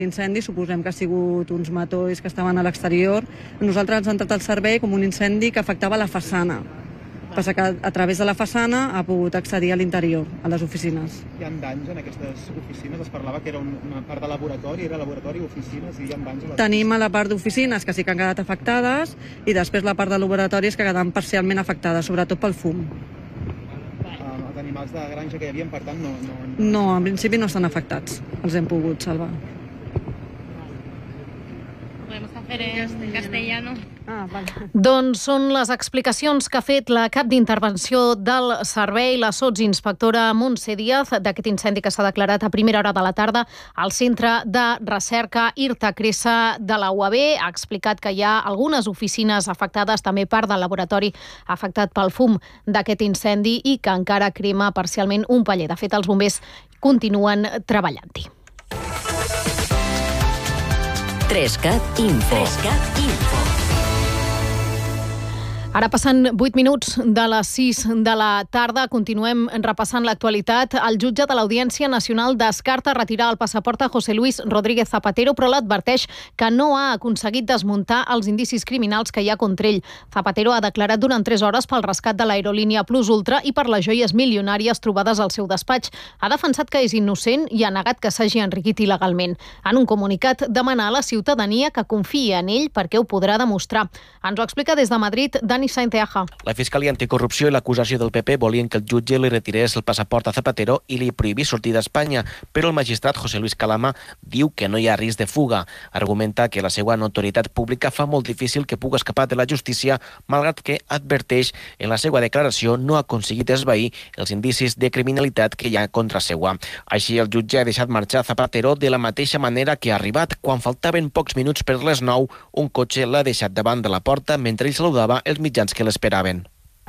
L'incendi suposem que ha sigut uns matolls que estaven a l'exterior. Nosaltres ens ha entrat al servei com un incendi que afectava la façana. Passa que a través de la façana ha pogut accedir a l'interior, a les oficines. Hi ha danys en aquestes oficines? Es parlava que era una part de laboratori, era laboratori, oficines, i hi ha danys a les... Tenim a la part d'oficines que sí que han quedat afectades i després la part de laboratoris que quedan parcialment afectades, sobretot pel fum. Els animals de granja que hi havia, per tant, no... No, en principi no estan afectats. Els hem pogut salvar. Podemos hacer en castellano. Vale. Doncs són les explicacions que ha fet la cap d'intervenció del servei, la sotsinspectora Montse Díaz, d'aquest incendi que s'ha declarat a primera hora de la tarda al centre de recerca IRTA Cresa de la UAB. Ha explicat que hi ha algunes oficines afectades, també part del laboratori afectat pel fum d'aquest incendi i que encara crema parcialment un paller. De fet, els bombers continuen treballant-hi. 3CAT Info. Ara passen 8 minuts de les 6 de la tarda. Continuem repassant l'actualitat. El jutge de l'Audiència Nacional descarta retirar el passaport a José Luis Rodríguez Zapatero, però l'adverteix que no ha aconseguit desmuntar els indicis criminals que hi ha contra ell. Zapatero ha declarat durant 3 hores pel rescat de l'aerolínia Plus Ultra i per les joies milionàries trobades al seu despatx. Ha defensat que és innocent i ha negat que s'hagi enriquit il·legalment. En un comunicat demana a la ciutadania que confiï en ell perquè ho podrà demostrar. Ens ho explica des de Madrid Dani Sainteaja. La Fiscalia Anticorrupció i l'acusació del PP volien que el jutge li retirés el passaport a Zapatero i li prohibís sortir d'Espanya, però el magistrat José Luis Calama diu que no hi ha risc de fuga. Argumenta que la seva notorietat pública fa molt difícil que pugui escapar de la justícia, malgrat que adverteix en la seva declaració no ha aconseguit esvair els indicis de criminalitat que hi ha contra seua. Així, el jutge ha deixat marxar Zapatero de la mateixa manera que ha arribat. Quan faltaven pocs minuts per les 9, un cotxe l'ha deixat davant de la porta mentre ell saludava els mitjans que l'esperaven.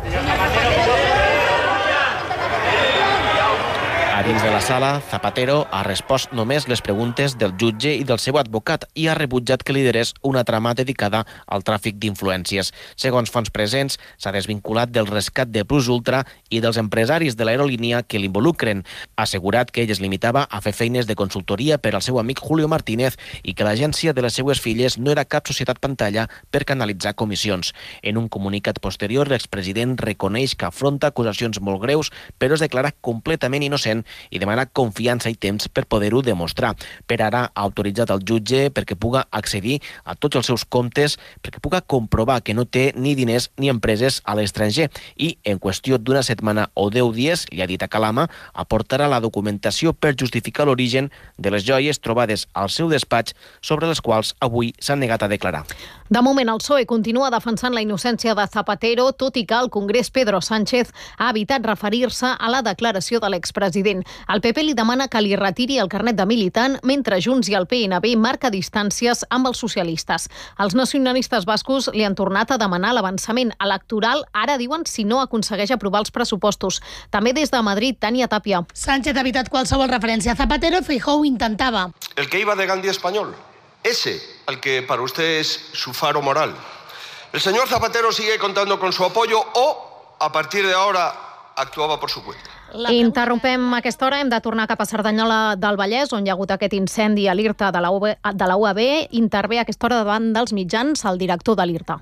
A dins de la sala, Zapatero ha respost només les preguntes del jutge i del seu advocat i ha rebutjat que liderés una trama dedicada al tràfic d'influències. Segons fonts presents, s'ha desvinculat del rescat de Plus Ultra i dels empresaris de l'aerolínia que l'involucren. Ha assegurat que ell es limitava a fer feines de consultoria per al seu amic Julio Martínez i que l'agència de les seues filles no era cap societat pantalla per canalitzar comissions. En un comunicat posterior, l'expresident reconeix que afronta acusacions molt greus, però es declara completament innocent i demana confiança i temps per poder-ho demostrar. Per ara ha autoritzat el jutge perquè puga accedir a tots els seus comptes, perquè puga comprovar que no té ni diners ni empreses a l'estranger i, en qüestió d'una setmana o 10 dies, li ha dit a Calama, aportarà la documentació per justificar l'origen de les joies trobades al seu despatx, sobre les quals avui s'han negat a declarar. De moment, el PSOE continua defensant la innocència de Zapatero, tot i que el Congrés Pedro Sánchez ha evitat referir-se a la declaració de l'expresident. El PP li demana que li retiri el carnet de militant, mentre Junts i el PNB marca distàncies amb els socialistes. Els nacionalistes bascos li han tornat a demanar l'avançament electoral, ara diuen si no aconsegueix aprovar els pressupostos. També des de Madrid, Tania Tapia. Sánchez ha evitat qualsevol referència a Zapatero. Feijóo intentava. El que iba de Gandhi español. Ese, al que para usted es su faro moral. El señor Zapatero sigue contando con su apoyo o, a partir de ahora, actuaba por su cuenta. Interrompem aquesta hora, hem de tornar cap a Cerdanyola del Vallès, on hi ha hagut aquest incendi a l'IRTA de la UAB. Intervé a aquesta hora davant dels mitjans el director de l'IRTA.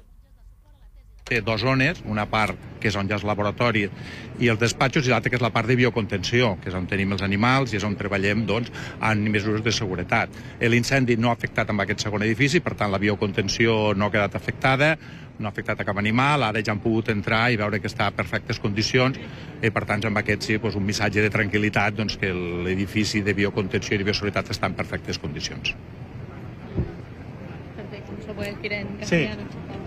Té 2 zones, una part que és on hi ha el laboratori i els despatxos i l'altra que és la part de biocontenció, que és on tenim els animals i és on treballem en mesures de seguretat. L'incendi no ha afectat amb aquest segon edifici, per tant la biocontenció no ha quedat afectada, no ha afectat a cap animal, ara ja han pogut entrar i veure que està a perfectes condicions i per tant amb aquest sí, un missatge de tranquil·litat que l'edifici de biocontenció i de bioseguretat està en perfectes condicions. Perfecto, ¿se puede decir en castellano?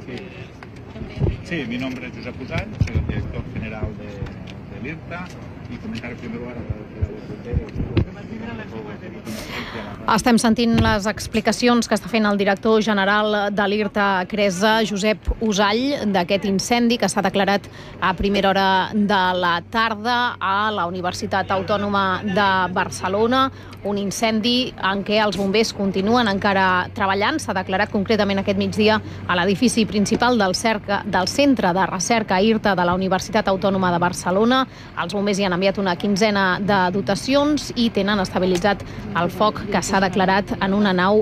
Sí, mi nombre es Josep Usall, soy el director general de l'IRTA y comentar en primer lugar Estem sentint les explicacions que està fent el director general de l'IRTA Cresa, Josep Usall, d'aquest incendi que s'ha declarat a primera hora de la tarda a la Universitat Autònoma de Barcelona. Un incendi en què els bombers continuen encara treballant. S'ha declarat concretament aquest migdia a l'edifici principal del Centre de Recerca IRTA de la Universitat Autònoma de Barcelona. Els bombers hi han enviat una quinzena de dotacions i tenen tenen estabilitzat el foc que s'ha declarat en una nau